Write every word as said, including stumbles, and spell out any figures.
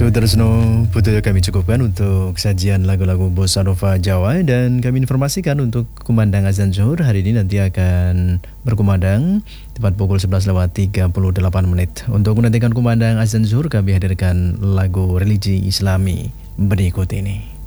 Sutresno Putu kami cukupkan untuk sajian lagu-lagu Bossa Nova Jawa, dan kami informasikan untuk kumandang azan zuhur hari ini nanti akan berkumandang tepat pukul sebelas lewat tiga puluh delapan menit. Untuk menantikan kumandang azan zuhur kami hadirkan lagu religi Islami berikut ini.